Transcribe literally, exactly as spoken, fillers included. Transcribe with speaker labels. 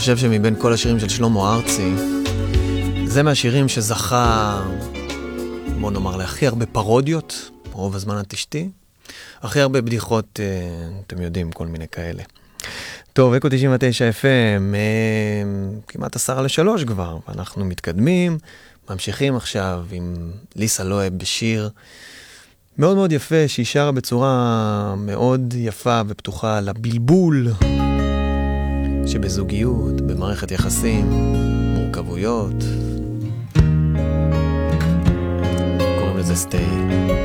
Speaker 1: חושב שמבין כל השירים של שלמה ארצי, זה מהשירים שזכה, בוא נאמר, להכי הרבה פרודיות, רוב הזמן את אשתי, הכי הרבה בדיחות, אתם יודעים, כל מיני כאלה. טוב, אקו תשעים ותשע אף אם, כמעט עשרה לשלוש כבר, ואנחנו מתקדמים, ממשיכים עכשיו עם ליסה לואב בשיר מאוד מאוד יפה, שהיא שרה בצורה מאוד יפה ופתוחה לבלבול שבזוגיות, במערכת יחסים, מורכבויות. קוראים לזה סטי.